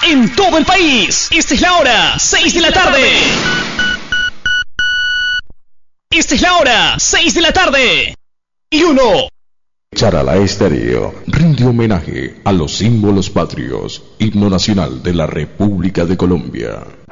en todo el país. Esta es la hora, 6 de la tarde. Esta es la hora, 6 de la tarde. Y 1. Charalá Estéreo rinde homenaje a los símbolos patrios, himno nacional de la República de Colombia.